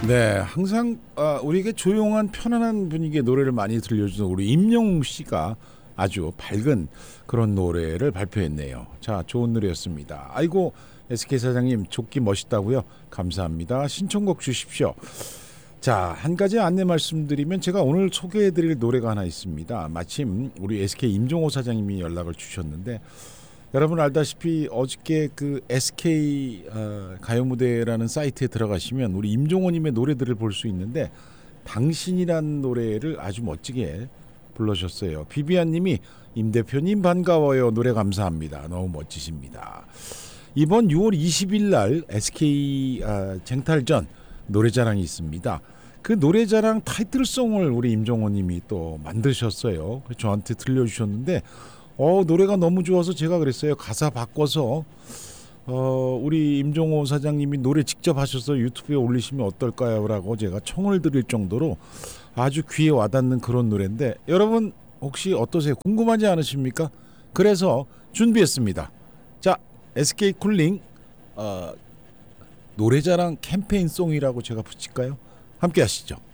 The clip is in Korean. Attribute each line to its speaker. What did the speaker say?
Speaker 1: 네, 항상 우리에게 조용한 편안한 분위기의 노래를 많이 들려주는 우리 임영웅 씨가 아주 밝은 그런 노래를 발표했네요. 자, 좋은 노래였습니다. 아이고, SK 사장님 조끼 멋있다고요? 감사합니다. 신청곡 주십시오. 자, 한 가지 안내 말씀드리면 제가 오늘 소개해드릴 노래가 하나 있습니다. 마침 우리 SK 임종호 사장님이 연락을 주셨는데, 여러분 알다시피 어저께 그 SK 가요무대라는 사이트에 들어가시면 우리 임종호님의 노래들을 볼 수 있는데, 당신이란 노래를 아주 멋지게 불러주셨어요. 비비안님이 임 대표님 반가워요. 노래 감사합니다. 너무 멋지십니다. 이번 6월 20일 날 SK 쟁탈전 노래자랑이 있습니다. 그 노래자랑 타이틀송을 우리 임종호님이 또 만드셨어요. 저한테 들려주셨는데 노래가 너무 좋아서 제가 그랬어요. 가사 바꿔서 우리 임종호 사장님이 노래 직접 하셔서 유튜브에 올리시면 어떨까요? 라고 제가 청을 드릴 정도로 아주 귀에 와닿는 그런 노래인데, 여러분 혹시 어떠세요? 궁금하지 않으십니까? 그래서 준비했습니다. 자, SK 쿨링 노래자랑 캠페인송이라고 제가 붙일까요? 함께 하시죠.